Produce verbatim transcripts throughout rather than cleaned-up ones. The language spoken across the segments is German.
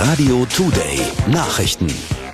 Radio Today Nachrichten.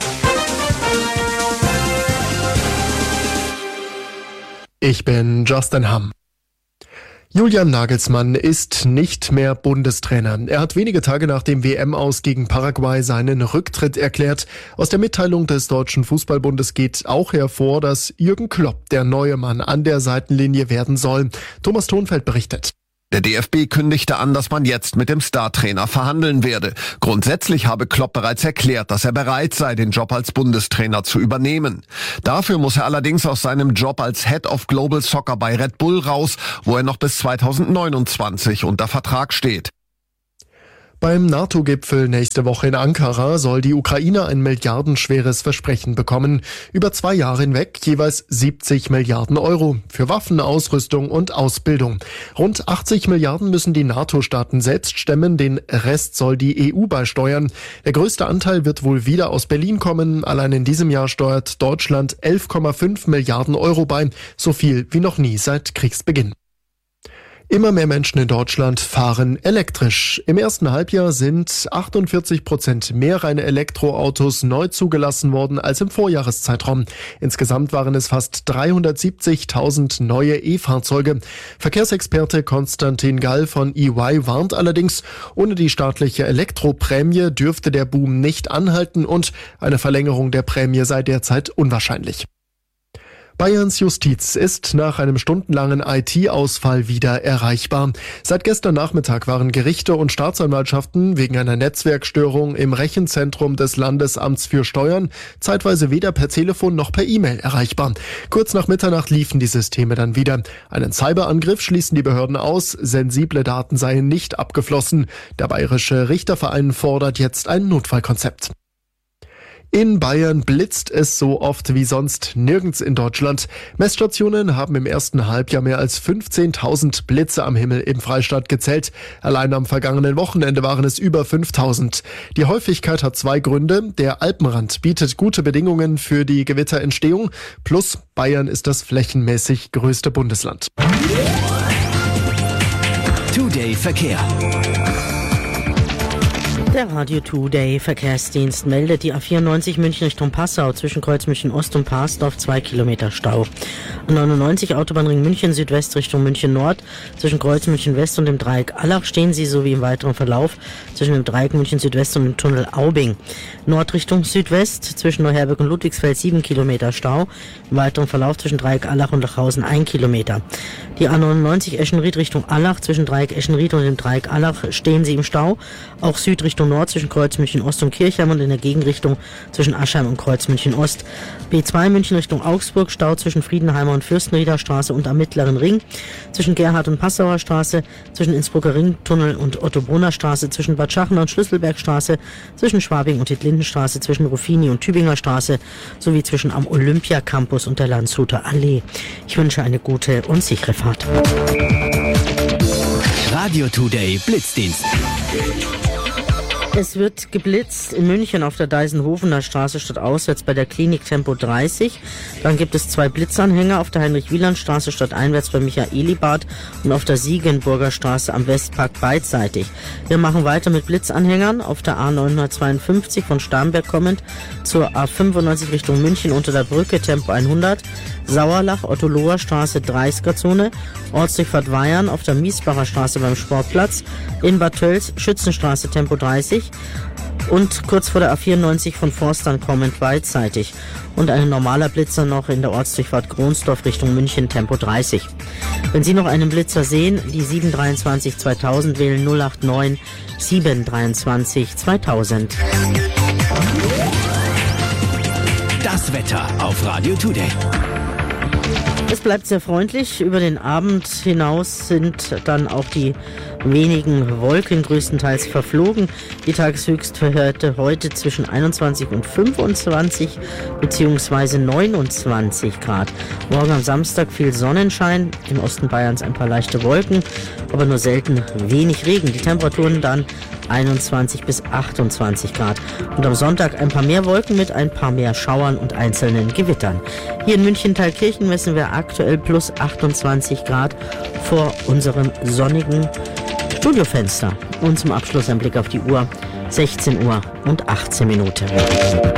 Ich bin Justin Hamm. Julian Nagelsmann ist nicht mehr Bundestrainer. Er hat wenige Tage nach dem W M-Aus gegen Paraguay seinen Rücktritt erklärt. Aus der Mitteilung des Deutschen Fußballbundes geht auch hervor, dass Jürgen Klopp der neue Mann an der Seitenlinie werden soll. Thomas Thonfeld berichtet. Der D F B kündigte an, dass man jetzt mit dem Startrainer verhandeln werde. Grundsätzlich habe Klopp bereits erklärt, dass er bereit sei, den Job als Bundestrainer zu übernehmen. Dafür muss er allerdings aus seinem Job als Head of Global Soccer bei Red Bull raus, wo er noch bis zweitausendneunundzwanzig unter Vertrag steht. Beim NATO-Gipfel nächste Woche in Ankara soll die Ukraine ein milliardenschweres Versprechen bekommen. Über zwei Jahre hinweg jeweils siebzig Milliarden Euro für Waffen, Ausrüstung und Ausbildung. Rund achtzig Milliarden müssen die NATO-Staaten selbst stemmen, den Rest soll die E U beisteuern. Der größte Anteil wird wohl wieder aus Berlin kommen. Allein in diesem Jahr steuert Deutschland elf Komma fünf Milliarden Euro bei, so viel wie noch nie seit Kriegsbeginn. Immer mehr Menschen in Deutschland fahren elektrisch. Im ersten Halbjahr sind achtundvierzig Prozent mehr reine Elektroautos neu zugelassen worden als im Vorjahreszeitraum. Insgesamt waren es fast dreihundertsiebzigtausend neue E-Fahrzeuge. Verkehrsexperte Konstantin Gall von E Y warnt allerdings, ohne die staatliche Elektroprämie dürfte der Boom nicht anhalten und eine Verlängerung der Prämie sei derzeit unwahrscheinlich. Bayerns Justiz ist nach einem stundenlangen I T-Ausfall wieder erreichbar. Seit gestern Nachmittag waren Gerichte und Staatsanwaltschaften wegen einer Netzwerkstörung im Rechenzentrum des Landesamts für Steuern zeitweise weder per Telefon noch per E-Mail erreichbar. Kurz nach Mitternacht liefen die Systeme dann wieder. Einen Cyberangriff schließen die Behörden aus, sensible Daten seien nicht abgeflossen. Der Bayerische Richterverein fordert jetzt ein Notfallkonzept. In Bayern blitzt es so oft wie sonst nirgends in Deutschland. Messstationen haben im ersten Halbjahr mehr als fünfzehntausend Blitze am Himmel im Freistaat gezählt. Allein am vergangenen Wochenende waren es über fünftausend. Die Häufigkeit hat zwei Gründe. Der Alpenrand bietet gute Bedingungen für die Gewitterentstehung. Plus Bayern ist das flächenmäßig größte Bundesland. Today Verkehr. Der Radio Today Verkehrsdienst meldet die A vierundneunzig München Richtung Passau zwischen Kreuz München Ost und Parsdorf zwei Kilometer Stau. A neunundneunzig Autobahnring München Südwest Richtung München Nord zwischen Kreuz München West und dem Dreieck Allach stehen Sie sowie im weiteren Verlauf zwischen dem Dreieck München Südwest und dem Tunnel Aubing. Nordrichtung Südwest zwischen Neuherberg und Ludwigsfeld sieben Kilometer Stau. Im weiteren Verlauf zwischen Dreieck Allach und Lachhausen ein Kilometer. Die A neunundneunzig Eschenried Richtung Allach zwischen Dreieck Eschenried und dem Dreieck Allach stehen Sie im Stau. Auch Südrichtung Nord zwischen Kreuz München Ost und Kirchheim und in der Gegenrichtung zwischen Aschheim und Kreuz München Ost. B zwei München Richtung Augsburg, Stau zwischen Friedenheimer und Fürstenrieder Straße und am Mittleren Ring, zwischen Gerhard und Passauer Straße, zwischen Innsbrucker Ringtunnel und Ottobrunner Straße, zwischen Bad Schachner und Schlüsselbergstraße, zwischen Schwabing und Dietlindenstraße, zwischen Ruffini und Tübinger Straße sowie zwischen am Olympia-Campus und der Landshuter Allee. Ich wünsche eine gute und sichere Fahrt. Radio Today Blitzdienst. Es wird geblitzt in München auf der Deisenhofener Straße statt auswärts bei der Klinik Tempo dreißig. Dann gibt es zwei Blitzanhänger auf der Heinrich-Wieland-Straße statt einwärts bei Michaelibad und auf der Siegenburger Straße am Westpark beidseitig. Wir machen weiter mit Blitzanhängern auf der A neunhundertzweiundfünfzig von Starnberg kommend zur A fünfundneunzig Richtung München unter der Brücke Tempo hundert. Sauerlach, Otto-Loher Straße, dreißiger Zone, Ortsdurchfahrt Weyern auf der Miesbacher Straße beim Sportplatz, in Bad Tölz, Schützenstraße, Tempo dreißig und kurz vor der A vierundneunzig von Forstern kommend beidseitig und ein normaler Blitzer noch in der Ortsdurchfahrt Kronsdorf Richtung München, Tempo dreißig. Wenn Sie noch einen Blitzer sehen, die sieben dreiundzwanzig zweitausend wählen null acht neun sieben dreiundzwanzig zweitausend. Das Wetter auf Radio Today. Es bleibt sehr freundlich. Über den Abend hinaus sind dann auch die wenigen Wolken größtenteils verflogen. Die Tageshöchstwerte heute zwischen einundzwanzig und fünfundzwanzig bzw. neunundzwanzig Grad. Morgen am Samstag viel Sonnenschein, im Osten Bayerns ein paar leichte Wolken, aber nur selten wenig Regen. Die Temperaturen dann einundzwanzig bis achtundzwanzig Grad. Und am Sonntag ein paar mehr Wolken mit ein paar mehr Schauern und einzelnen Gewittern. Hier in München-Thalkirchen messen wir aktuell plus achtundzwanzig Grad vor unserem sonnigen Studiofenster. Und zum Abschluss ein Blick auf die Uhr. sechzehn Uhr und achtzehn Minuten.